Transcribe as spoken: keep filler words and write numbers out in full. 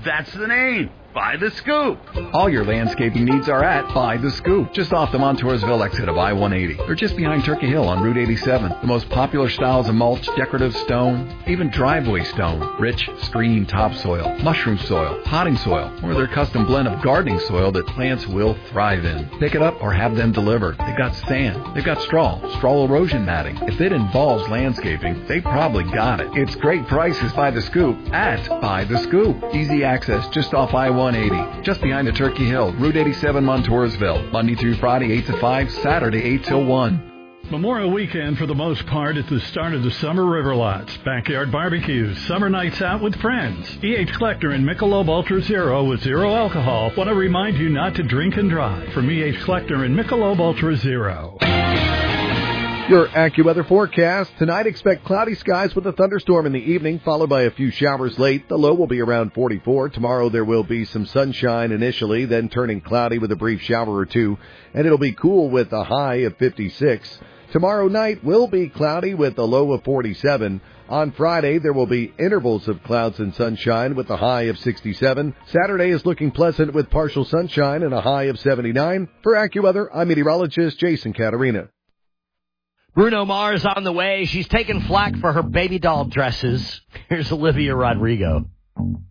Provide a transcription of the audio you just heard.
That's the name. By the Scoop. All your landscaping needs are at By the Scoop, just off the Montoursville exit of I one eighty. Or just behind Turkey Hill on Route eighty-seven. The most popular styles of mulch, decorative stone, even driveway stone, rich, screening topsoil, mushroom soil, potting soil, or their custom blend of gardening soil that plants will thrive in. Pick it up or have them delivered. They've got sand, they've got straw, straw erosion matting. If it involves landscaping, they probably got it. It's great prices by the Scoop at By the Scoop. Easy access just off I one eighty, just behind the Turkey Hill, Route eighty-seven, Montoursville. Monday through Friday, eight to five, Saturday, eight till one. Memorial Weekend, for the most part, is the start of the summer river lots, backyard barbecues, summer nights out with friends. E H Kleckner and Michelob Ultra Zero with zero alcohol want to remind you not to drink and drive. From E H Kleckner and Michelob Ultra Zero. Your AccuWeather forecast. Tonight, expect cloudy skies with a thunderstorm in the evening, followed by a few showers late. The low will be around forty-four. Tomorrow, there will be some sunshine initially, then turning cloudy with a brief shower or two, and it'll be cool with a high of fifty-six. Tomorrow night will be cloudy with a low of forty-seven. On Friday, there will be intervals of clouds and sunshine with a high of sixty-seven. Saturday is looking pleasant with partial sunshine and a high of seventy-nine. For AccuWeather, I'm meteorologist Jason Caterina. Bruno Mars on the way. She's taking flack for her baby doll dresses. Here's Olivia Rodrigo.